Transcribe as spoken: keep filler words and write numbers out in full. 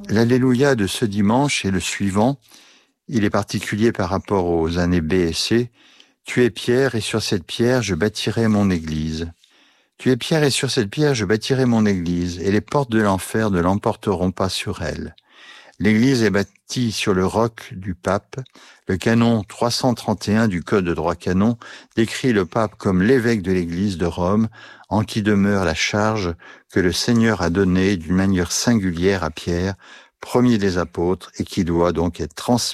L'Alléluia de ce dimanche et le suivant, il est particulier par rapport aux années B et C. Tu es pierre et sur cette pierre je bâtirai mon église. Tu es pierre et sur cette pierre je bâtirai mon église et les portes de l'enfer ne l'emporteront pas sur elle. L'église est bâtie sur le roc du pape. Le canon trois cent trente et un du Code de droit canon décrit le pape comme l'évêque de l'église de Rome, en qui demeure la charge que le Seigneur a donnée d'une manière singulière à Pierre, premier des apôtres, et qui doit donc être transmise